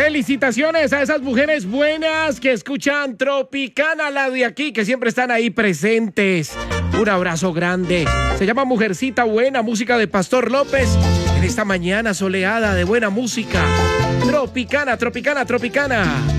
Felicitaciones a esas mujeres buenas que escuchan Tropicana, la de aquí, que siempre están ahí presentes. Un abrazo grande. Se llama Mujercita Buena, música de Pastor López. En esta mañana soleada de buena música. Tropicana, Tropicana, Tropicana.